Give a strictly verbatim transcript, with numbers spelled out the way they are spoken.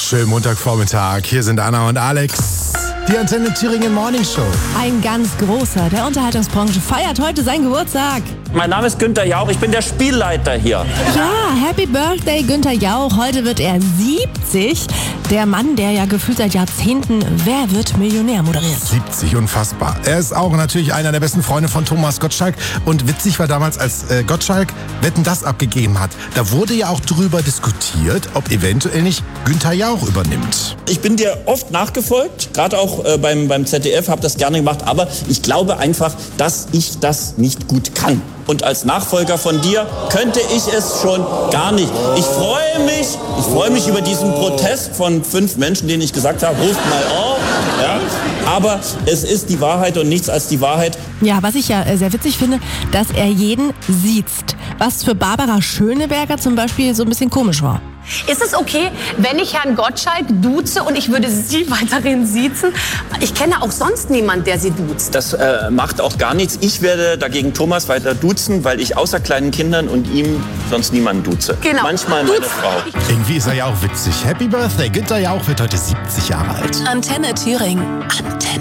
Schönen Montagvormittag. Hier sind Anna und Alex. Die Antenne Thüringen Morning Show. Ein ganz großer der Unterhaltungsbranche feiert heute seinen Geburtstag. Mein Name ist Günther Jauch, ich bin der Spielleiter hier. Ja, Happy Birthday Günther Jauch. Heute wird er siebzig. Der Mann, der ja gefühlt seit Jahrzehnten Wer wird Millionär moderiert. siebzig, unfassbar. Er ist auch natürlich einer der besten Freunde von Thomas Gottschalk. Und witzig war damals, als äh, Gottschalk Wetten, das abgegeben hat. Da wurde ja auch drüber diskutiert, ob eventuell nicht Günther Jauch übernimmt. Ich bin dir oft nachgefolgt, gerade auch äh, beim, beim Z D F, habe das gerne gemacht, aber ich glaube einfach, dass ich das nicht gut kann. Und als Nachfolger von dir könnte ich es schon gar nicht. Ich freue mich, ich freue mich über diesen Protest von fünf Menschen, denen ich gesagt habe, ruft mal auf. Ja? Aber es ist die Wahrheit und nichts als die Wahrheit. Ja, was ich ja äh, sehr witzig finde, dass er jeden siezt. Was für Barbara Schöneberger zum Beispiel so ein bisschen komisch war. Ist es okay, wenn ich Herrn Gottschalk duze und ich würde Sie weiterhin siezen? Ich kenne auch sonst niemanden, der Sie duzt. Das äh, macht auch gar nichts. Ich werde dagegen Thomas weiter duzen, weil ich außer kleinen Kindern und ihm sonst niemanden duze. Genau. Manchmal meine Duzen. Frau. Irgendwie ist er ja auch witzig. Happy Birthday. Günther Jauch wird heute siebzig Jahre alt. Antenne Thüringen. Antenne.